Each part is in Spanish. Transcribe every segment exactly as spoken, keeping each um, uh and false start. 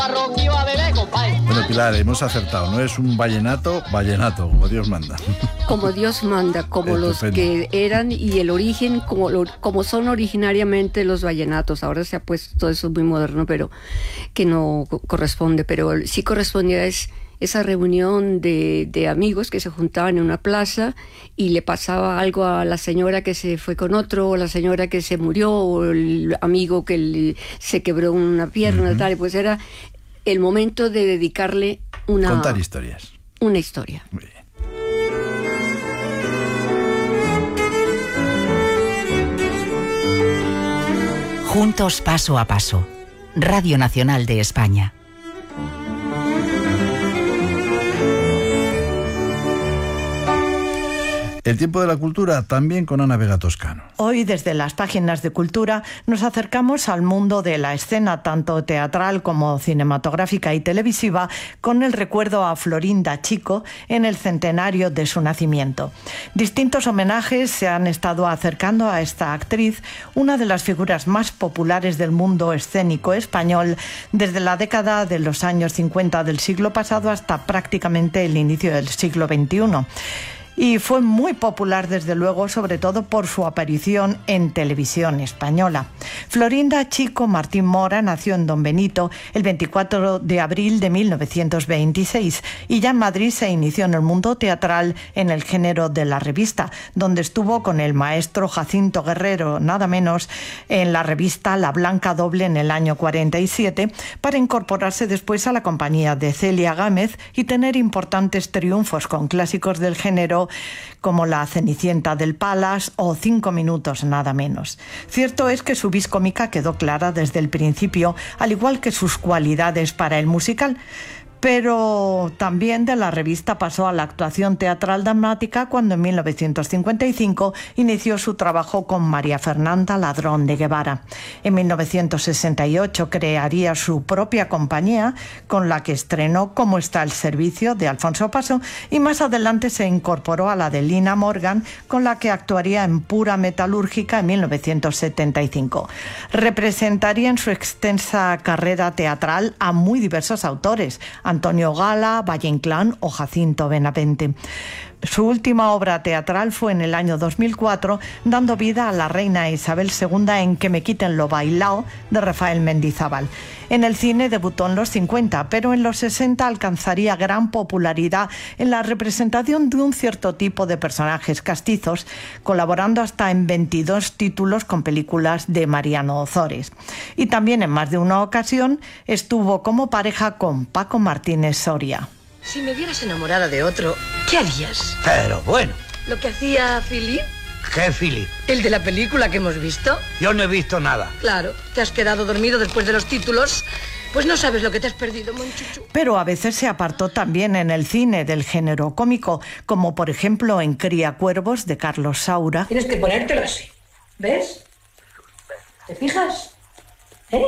Bueno, Pilar, hemos acertado, no es un vallenato, vallenato, como Dios manda. Como Dios manda, como los que eran y el origen, como, lo, como son originariamente los vallenatos. Ahora se ha puesto eso muy moderno, pero que no corresponde, pero sí correspondía es esa reunión de, de amigos que se juntaban en una plaza y le pasaba algo a la señora que se fue con otro, o la señora que se murió, o el amigo que le, se quebró una pierna, uh-huh. tal, pues era el momento de dedicarle una... Contar historias. Una historia. Muy bien. Juntos paso a paso. Radio Nacional de España. El tiempo de la cultura, también con Ana Vega Toscano. Hoy, desde las páginas de Cultura, nos acercamos al mundo de la escena, tanto teatral como cinematográfica y televisiva, con el recuerdo a Florinda Chico en el centenario de su nacimiento. Distintos homenajes se han estado acercando a esta actriz, una de las figuras más populares del mundo escénico español, desde la década de los años cincuenta del siglo pasado hasta prácticamente el inicio del siglo veintiuno. Y fue muy popular, desde luego, sobre todo por su aparición en televisión española. Florinda Chico Martín Mora nació en Don Benito el veinticuatro de abril de mil novecientos veintiséis y ya en Madrid se inició en el mundo teatral en el género de la revista, donde estuvo con el maestro Jacinto Guerrero, nada menos, en la revista La Blanca Doble en el año cuarenta y siete, para incorporarse después a la compañía de Celia Gámez y tener importantes triunfos con clásicos del género como La Cenicienta del Palas o Cinco minutos nada menos. Cierto es que su vis cómica quedó clara desde el principio, al igual que sus cualidades para el musical. Pero también de la revista pasó a la actuación teatral dramática cuando en mil novecientos cincuenta y cinco inició su trabajo con María Fernanda Ladrón de Guevara. En mil novecientos sesenta y ocho crearía su propia compañía, con la que estrenó Cómo está el servicio, de Alfonso Paso, y más adelante se incorporó a la de Lina Morgan, con la que actuaría en Pura Metalúrgica en mil novecientos setenta y cinco. Representaría en su extensa carrera teatral a muy diversos autores: Antonio Gala, Valle Inclán o Jacinto Benavente. Su última obra teatral fue en el año dos mil cuatro, dando vida a la reina Isabel segunda en Que me quiten lo bailao, de Rafael Mendizábal. En el cine debutó en los cincuenta, pero en los sesenta alcanzaría gran popularidad en la representación de un cierto tipo de personajes castizos, colaborando hasta en veintidós títulos con películas de Mariano Ozores. Y también en más de una ocasión estuvo como pareja con Paco Martínez Soria. Si me vieras enamorada de otro, ¿qué harías? Pero bueno. ¿Lo que hacía Philip? ¿Qué Philip? ¿El de la película que hemos visto? Yo no he visto nada. Claro, te has quedado dormido después de los títulos. Pues no sabes lo que te has perdido, monchuchu. Pero a veces se apartó también en el cine del género cómico, como por ejemplo en Cría Cuervos, de Carlos Saura. Tienes que ponértelo así, ¿ves? ¿Te fijas? ¿Eh?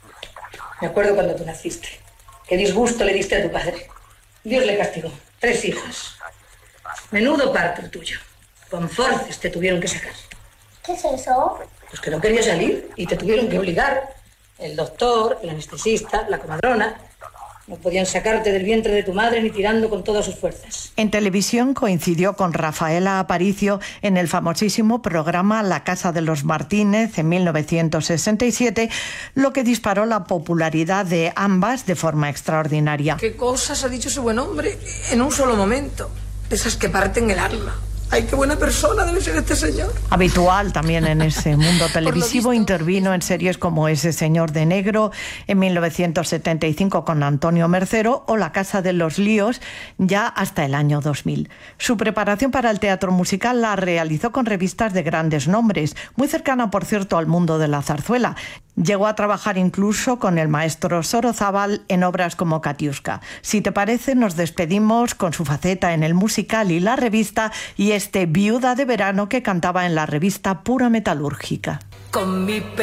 Me acuerdo cuando tú naciste. Qué disgusto le diste a tu padre. Dios le castigó. Tres hijas. Menudo parto el tuyo. Con forces te tuvieron que sacar. ¿Qué es eso? Pues que no quería salir y te tuvieron que obligar. El doctor, el anestesista, la comadrona. No podían sacarte del vientre de tu madre ni tirando con todas sus fuerzas. En televisión coincidió con Rafaela Aparicio en el famosísimo programa La Casa de los Martínez en mil novecientos sesenta y siete, lo que disparó la popularidad de ambas de forma extraordinaria. ¿Qué cosas ha dicho ese buen hombre en un solo momento? Esas que parten el alma. ¡Ay, qué buena persona debe ser este señor! Habitual también en ese mundo televisivo, intervino en series como Ese señor de negro en mil novecientos setenta y cinco con Antonio Mercero o La casa de los líos ya hasta el año dos mil. Su preparación para el teatro musical la realizó con revistas de grandes nombres, muy cercana, por cierto, al mundo de la zarzuela. Llegó a trabajar incluso con el maestro Sorozábal en obras como Katiuska. Si te parece, nos despedimos con su faceta en el musical y la revista y este Viuda de verano que cantaba en la revista Pura Metalúrgica. Con mi